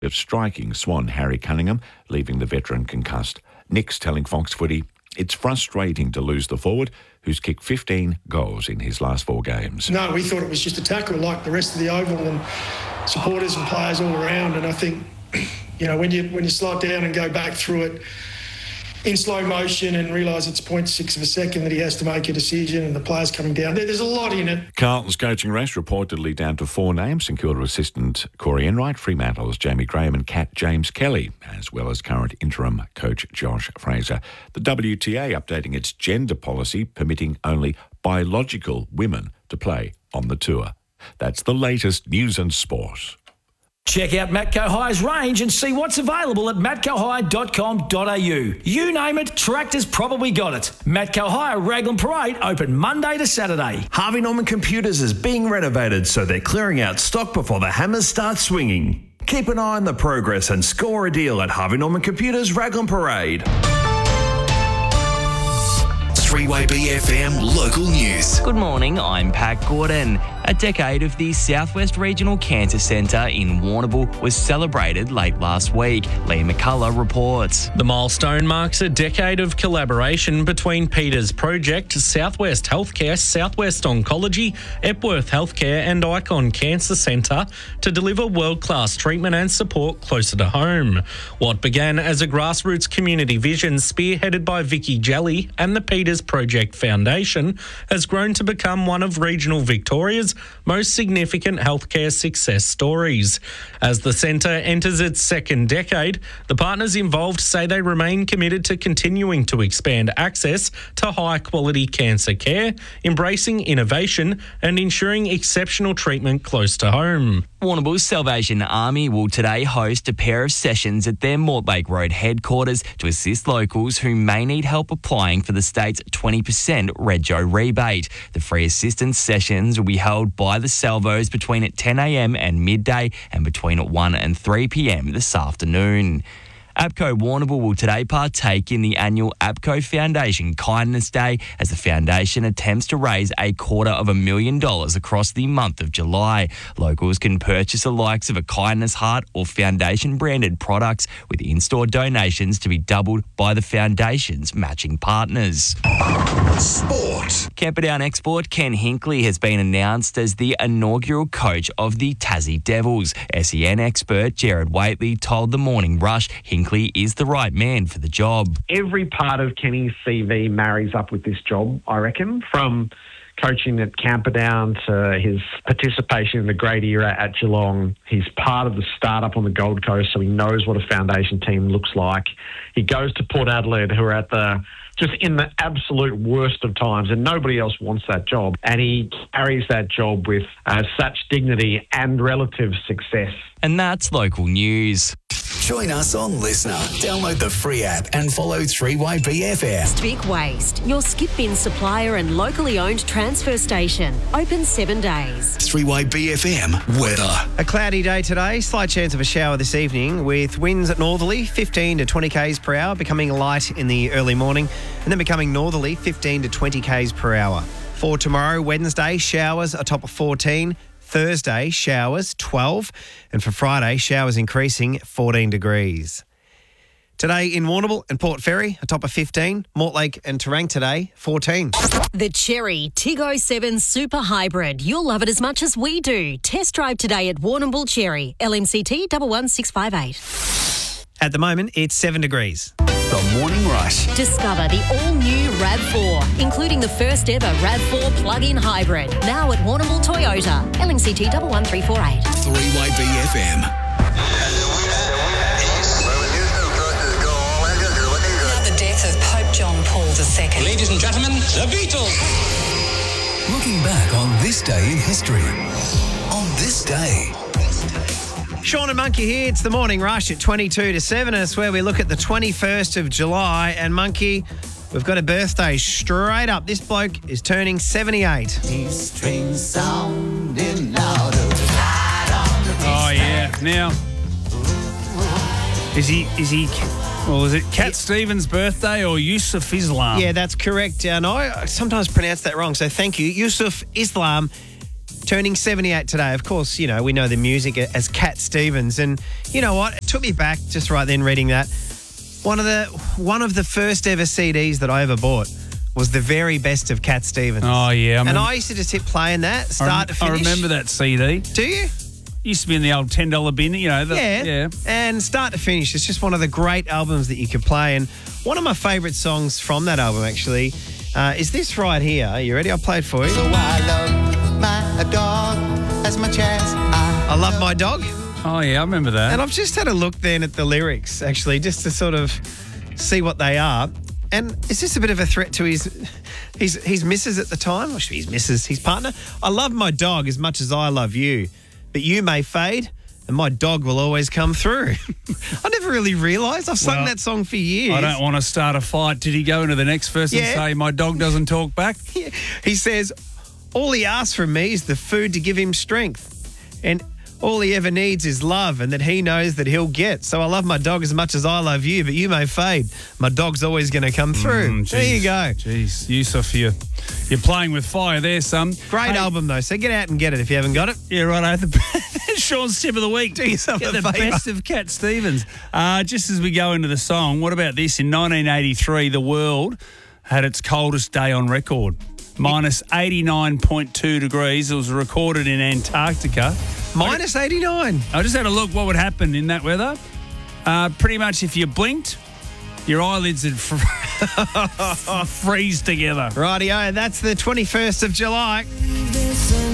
of striking Swan Harry Cunningham, leaving the veteran concussed. Nick's telling Fox Footy it's frustrating to lose the forward, who's kicked 15 goals in his last 4 games. No, we thought it was just a tackle like the rest of the Oval and supporters and players all around. And I think, when you slow it down and go back through it in slow motion and realise it's 0.6 of a second that he has to make a decision and the players coming down, there's a lot in it. Carlton's coaching race reportedly down to 4 names: St Kilda assistant Corey Enright, Fremantle's Jamie Graham and Cat James Kelly, as well as current interim coach Josh Fraser. The WTA updating its gender policy, permitting only biological women to play on the tour. That's the latest news and sport. Check out Matco High's range and see what's available at matcohigh.com.au. You name it, Tractor's probably got it. Matco High Raglan Parade open Monday to Saturday. Harvey Norman Computers is being renovated, so they're clearing out stock before the hammers start swinging. Keep an eye on the progress and score a deal at Harvey Norman Computers Raglan Parade. 3-Way BFM local news. Good morning, I'm Pat Gordon. A decade of the Southwest Regional Cancer Centre in Warrnambool was celebrated late last week. Lee McCullough reports. The milestone marks a decade of collaboration between Peters Project, Southwest Healthcare, Southwest Oncology, Epworth Healthcare and Icon Cancer Centre to deliver world-class treatment and support closer to home. What began as a grassroots community vision spearheaded by Vicky Jelly and the Peters Project Foundation has grown to become one of regional Victoria's most significant healthcare success stories. As the centre enters its second decade, the partners involved say they remain committed to continuing to expand access to high-quality cancer care, embracing innovation and ensuring exceptional treatment close to home. Warrnambool's Salvation Army will today host a pair of sessions at their Mortlake Road headquarters to assist locals who may need help applying for the state's 20% Rego rebate. The free assistance sessions will be held by the Salvos between 10 a.m. and midday and between 1 and 3 p.m. this afternoon. APCO Warrnambool will today partake in the annual APCO Foundation Kindness Day as the foundation attempts to raise $250,000 across the month of July. Locals can purchase the likes of a Kindness Heart or foundation-branded products, with in-store donations to be doubled by the foundation's matching partners. Sport. Camperdown export Ken Hinkley has been announced as the inaugural coach of the Tassie Devils. SEN expert Jared Waitley told the Morning Rush Hinkley is the right man for the job. Every part of Kenny's CV marries up with this job, I reckon, from coaching at Camperdown to his participation in the great era at Geelong. He's part of the startup on the Gold Coast, so he knows what a foundation team looks like. He goes to Port Adelaide, who are at just in the absolute worst of times, and nobody else wants that job. And he carries that job with such dignity and relative success. And that's local news. Join us on Listener. Download the free app and follow 3-Way BFM. Stick Waste, your skip bin supplier and locally owned transfer station. Open 7 days. 3-Way BFM weather. A cloudy day today, slight chance of a shower this evening with winds at northerly 15 to 20 k's per hour, becoming light in the early morning and then becoming northerly 15 to 20 k's per hour. For tomorrow, Wednesday, showers a top of 14. Thursday, showers, 12. And for Friday, showers increasing, 14 degrees. Today in Warrnambool and Port Fairy, a top of 15. Mortlake and Terang today, 14. The Cherry Tiggo 7 Super Hybrid. You'll love it as much as we do. Test drive today at Warrnambool Cherry. LMCT 11658. At the moment, it's 7 degrees. The Morning Rush. Discover the all-new RAV4, including the first ever RAV4 plug-in hybrid. Now at Warrnambool Toyota. LMCT 11348. 3-Way BFM. Now the death of Pope John Paul II. Ladies and gentlemen, the Beatles. Looking back on this day in history. On this day. Sean and Monkey here. It's the Morning Rush at 22 to 7. And it's where we look at the 21st of July. And Monkey, we've got a birthday straight up. This bloke is turning 78. Strings sounding louder. Oh, yeah. Now, is he, well, is it Cat Stevens' birthday or Yusuf Islam? Yeah, that's correct. No, I sometimes pronounce that wrong, so thank you. Yusuf Islam turning 78 today. Of course, you know, we know the music as Cat Stevens. And you know what? It took me back just right then reading that. One of the first ever CDs that I ever bought was the very best of Cat Stevens. Oh, yeah. And I used to just hit play in that, start to finish. I remember that CD. Do you? Used to be in the old $10 bin, you know. Yeah. And start to finish, it's just one of the great albums that you could play. And one of my favourite songs from that album, actually, is this right here. Are you ready? I'll play it for you. So I love my dog as much as I love my dog. Oh, yeah, I remember that. And I've just had a look then at the lyrics, actually, just to sort of see what they are. And is this a bit of a threat to his missus at the time? Or his partner? I love my dog as much as I love you, but you may fade and my dog will always come through. I never really realised. I've sung that song for years. I don't want to start a fight. Did he go into the next verse and say, my dog doesn't talk back? Yeah. He says, all he asks from me is the food to give him strength. And all he ever needs is love and that he knows that he'll get. So I love my dog as much as I love you, but you may fade. My dog's always going to come through. There you go. Jeez, Yusuf, you're playing with fire there, son. Great album, though, so get out and get it if you haven't got it. Yeah, right. Sean's tip of the week. Do yourself Get a the favour. best of Cat Stevens. Just as we go into the song, what about this? In 1983, the world had its coldest day on record. Minus 89.2 degrees. It was recorded in Antarctica. Minus 89. I just had a look what would happen in that weather. Pretty much if you blinked, your eyelids would freeze together. Rightio, that's the 21st of July.